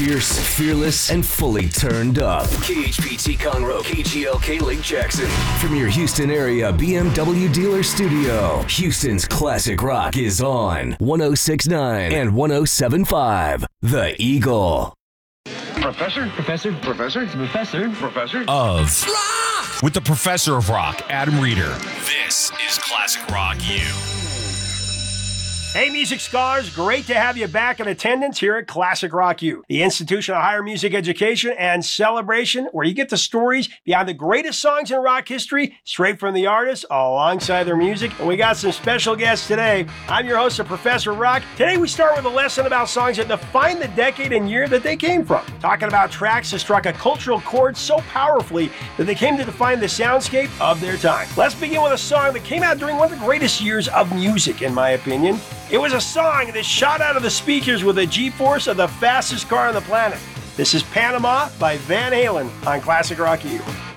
Fierce, fearless, and fully turned up. KHPT Conroe, KGLK Lake Jackson. From your Houston area BMW dealer studio, Houston's classic rock is on 106.9 and 107.5. The Eagle. Professor Of rock! With the Professor of Rock, Adam Reeder. This is Classic Rock U. Hey, music scholars, great to have you back in attendance here at Classic Rock U, the institution of higher music education and celebration, where you get the stories behind the greatest songs in rock history, straight from the artists, alongside their music. And we got some special guests today. I'm your host, Professor Rock. Today we start with a lesson about songs that define the decade and year that they came from. Talking about tracks that struck a cultural chord so powerfully that they came to define the soundscape of their time. Let's begin with a song that came out during one of the greatest years of music, in my opinion. It was a song that shot out of the speakers with a G-force of the fastest car on the planet. This is Panama by Van Halen on Classic Rock U.